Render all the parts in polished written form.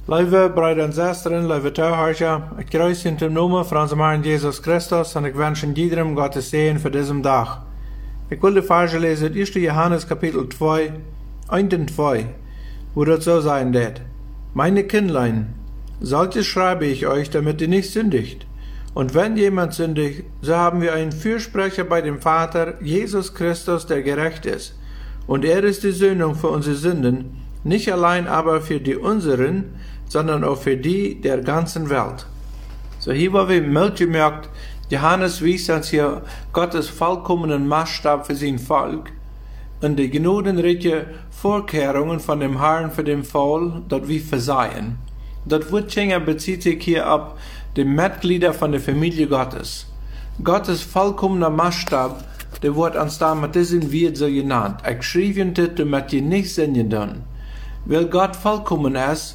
Lieve broeder en zusteren, lieve toehoorders, ik kruis in de naam van onze Herr Jesus Christus en ik wens iedereen Gottes Segen für diesen Tag. Ich will die Verse lesen, 1. Johannes Kapitel 2, 1 und 2, wo das so sein wird. Meine Kindlein, solches schreibe ich euch, damit ihr nicht sündigt. Und wenn jemand sündigt, so haben wir einen Fürsprecher bei dem Vater, Jesus Christus, der gerecht ist. Und er ist die Sühnung für unsere Sünden, nicht allein aber für die unseren, sondern auch für die der ganzen Welt. So hier war wir mitgemerkt, Johannes wies uns hier Gottes vollkommenen Maßstab für sein Volk und die gnadenreiche Vorkehrungen von dem Herrn für den Volk, dort wir versehen. Das Wort bezieht sich hier auf die Mitglieder von der Familie Gottes. Gottes vollkommener Maßstab, der wird uns da mit diesem Wort so genannt. Ich schrieb das, damit ihr nicht singen dürfen. Weil Gott vollkommen ist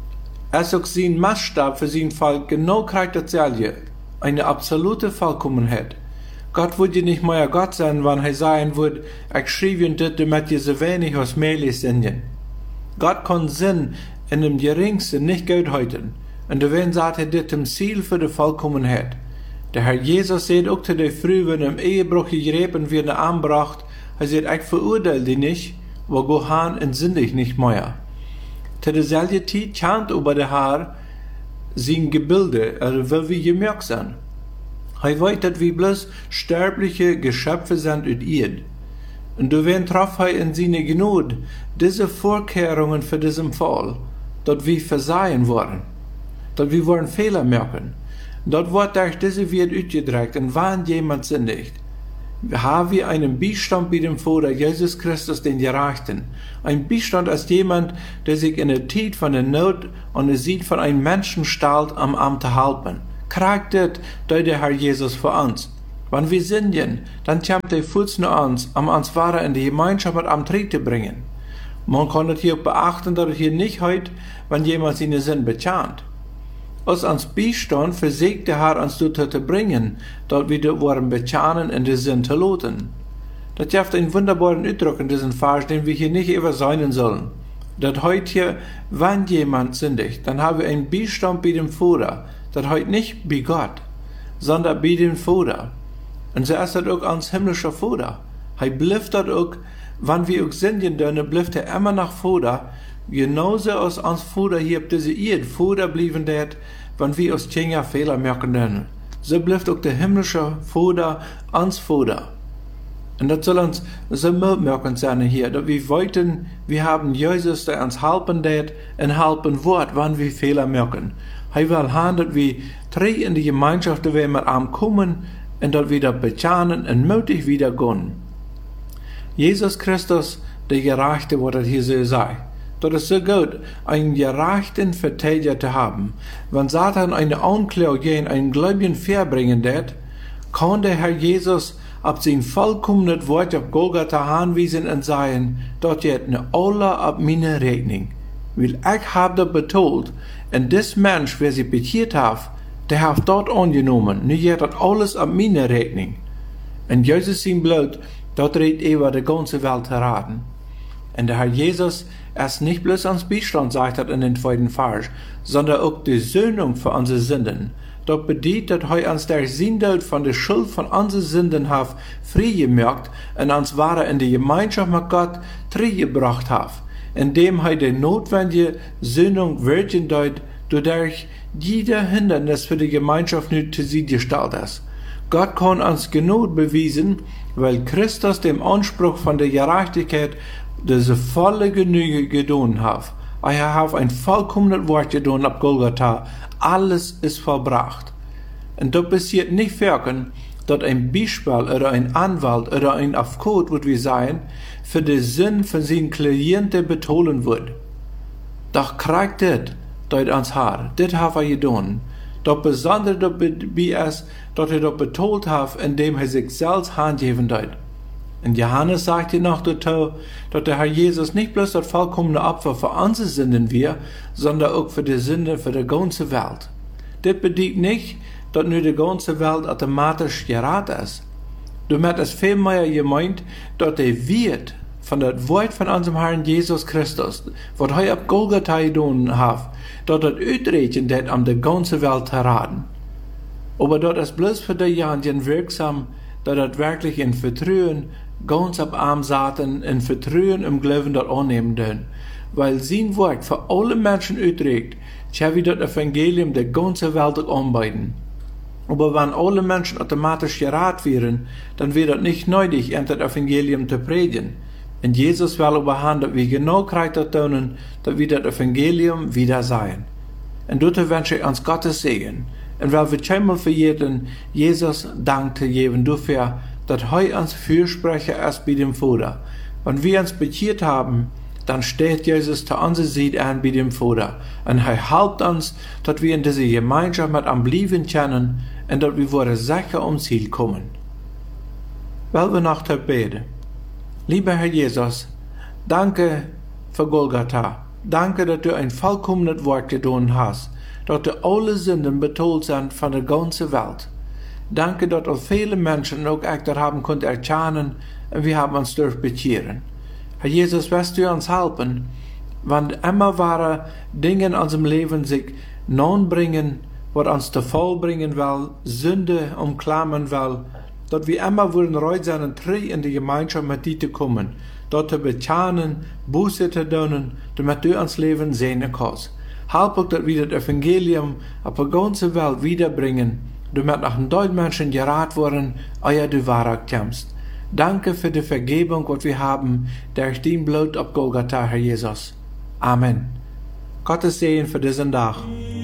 auch sein Maßstab für sein Volk genau kriegt dasselbe. Eine absolute Vollkommenheit. Gott würde nicht mehr Gott sein, wenn er sagen würde, ich schrieb das, damit ihr so wenig als möglich singen. Gott kann Sinn in dem Geringsten nicht gut halten. Und deswegen sagt er das zum Ziel für die Vollkommenheit. Der Herr Jesus sagt auch zu der Früh, wenn im Ehebruch gegeben wird, anbracht, er sagt, ich verurteile die nicht, wo Gohan und sündig nicht mehr. Zu derselben Zeit chant über der Herr sein Gebilde, will wir gemerkt sein. Er weiß, dass wir bloß sterbliche Geschöpfe sind und Erd. Und deswegen traf er in seine Gnade diese Vorkehrungen für diesen Fall, dass wir versehen worden, dass wir wollen Fehler merken. Dort wird durch diese Welt ausgedrückt, und wenn jemand sündigt, haben wir einen Beistand bei dem Vater, Jesus Christus, den Gerechten. Ein Beistand als jemand, der sich in der Zeit von der Not und der Sieg von einem Menschen stellt, am Amt zu helfen. Kriegt das durch der Herr Jesus für uns. Wenn wir singen, dann kommt der Fuß nur uns, um uns weiter in die Gemeinschaft mit am Tritt zu bringen. Man kann das hier beachten, dass es hier nicht heute, wenn jemand seine Sinn bekannt. Aus uns Beistand versägt der Herr uns dazu zu bringen, dort wir wollen bekennen in den Sinn zu loten. Das gibt einen wunderbaren Ausdruck in diesem Vers, den wir hier nicht übersehen sollen. Das heute hier, wenn jemand sündigt, dann haben wir einen Beistand bei dem Vater. Das heute nicht bei Gott, sondern bei dem Vater. Und so ist das auch ans himmlische Vater. Er bleibt dort auch, wenn wir auch singen dürfen, bleibt er immer nach Vater. Genauso als uns Vater hier auf diese Erde Vater blieben det, wenn wir uns Kinder Fehler merken dürfen. So bleibt auch der himmlische Vater uns Vater. Und das soll uns so merken sein hier, dass wir wollten, wir haben Jesus, der uns helfen det und helfen wird, wenn wir Fehler merken. Er will haben, dass wir drei in die Gemeinschaft, dass wir mit ihm kommen und dass wir das bekennen und mutig wieder gehen. Jesus Christus, der Gerechte, wird das hier so sein. Das ist so gut, einen gerechten Verteidiger zu haben. Wenn Satan eine Anklage gegen einen Gläubigen verbringen wird, kann der Herr Jesus ab sein vollkommenes Wort auf Golgatha anweisen und sagen, dort wird eine alle ab meine Rechnung. Weil ich habe das betont, und das Mensch, wer sich bekehrt hat, der hat dort angenommen, nun wird das alles ab meine Rechnung. Und Jesus sein Blut, dort redet über die ganze Welt heran. Und der Herr Jesus ist nicht bloß ans Beistand, sagt er in den zweiten Vers, sondern auch die Sühnung für unsere Sünden. Dort bedeutet, dass er uns der Sündelt von der Schuld von unseren Sünden hat, freigemerkt und uns wahre in die Gemeinschaft mit Gott gebracht hat, indem er die notwendige Sühnung wirken deut, dadurch jeder Hindernis für die Gemeinschaft nicht zu sie gestellt ist. Gott kann uns Gnade beweisen, weil Christus dem Anspruch von der Gerechtigkeit diese volle Genüge getan hat. Er hat ein vollkommenes Wort getan ab Golgatha. Alles ist vollbracht. Und das passiert nicht wirken, dass ein Beispiel oder ein Anwalt oder ein Advokat, wird wir sein, für den Sinn von seinen Klienten betonen wird. Doch kriegt das durch ans Haar. Das hat er getan. Das Besondere dabei ist, dass er das betont hat, indem er sich selbst handgeben hat. Und Johannes sagt hier noch dazu, dass der Herr Jesus nicht bloß das vollkommene Opfer für unsere Sünden wir, sondern auch für die Sünden für die ganze Welt. Das bedeutet nicht, dass nur die ganze Welt automatisch gerettet ist. Damit ist vielmehr gemeint, dass der Wert von das Wort von unserem Herrn Jesus Christus, was er auf Golgatha getan hat, dort das uitreichen, das um die ganze Welt zu raten. Aber dort ist bloß für die Jahre wirksam, dass das wirklich in Vertrauen ganz ab arm saten, in Vertrauen im Glauben dort annehmen dürfen. Weil sein Wort für alle Menschen uitreicht, tja wie das Evangelium der ganze Welt anbieten. Aber wenn alle Menschen automatisch gerat wären, dann wäre das nicht nötig, das Evangelium zu predigen. Und Jesus will überhand, dass wir genau Kreiter tun, dass wir das Evangelium wieder sein. Und dort wünsche ich uns Gottes Segen. Und weil wir einmal für jeden Jesus Dank zu geben dafür, dass er uns Fürsprecher ist bei dem Vater. Wenn wir uns bekehrt haben, dann steht Jesus zu unserer Seite an bei dem Vater. Und er hilft uns, dass wir in diese Gemeinschaft mit am Blieben können und dass wir sicher ums Ziel kommen. Weil wir noch beten. Lieber Herr Jesus, danke für Golgatha. Danke, dass du ein vollkommenes Wort getan hast, dass du alle Sünden betont sind von der ganzen Welt. Danke, dass auch viele Menschen auch echt haben konnten erkennen und wir haben uns durch bekehren. Herr Jesus, wirst du uns helfen, wenn immer wahre Dinge in unserem Leben sich non bringen, was uns zu Fall bringen will, Sünde umklammern will, dass wir immer würden reut sein und treu in die Gemeinschaft mit dir zu kommen, dort zu bekennen, Buße zu tun, damit du uns Leben sehen kannst. Help auch, dass wir das Evangelium auf der ganzen Welt wiederbringen, damit nach den deutschen Menschen gerat worden, euer du Wahrheit kommst. Danke für die Vergebung, was wir haben, durch dein Blut auf Golgatha, Herr Jesus. Amen. Gottes Segen für diesen Tag.